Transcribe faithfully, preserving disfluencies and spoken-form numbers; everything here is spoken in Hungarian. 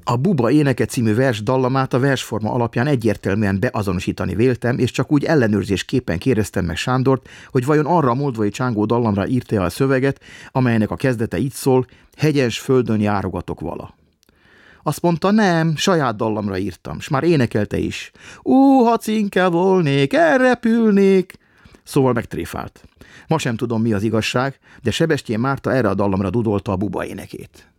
A Buba éneke című vers dallamát a versforma alapján egyértelműen beazonosítani véltem, és csak úgy ellenőrzésképpen kérdeztem meg Sándort, hogy vajon arra a moldvai csángó dallamra írta a szöveget, amelynek a kezdete így szól: hegyes földön járogatok vala. Azt mondta, nem, saját dallamra írtam, s már énekelte is. Ú, ha cinke volnék, elrepülnék. Szóval megtréfált. Ma sem tudom, mi az igazság, de Sebestyén Márta erre a dallamra dudolta a Buba énekét.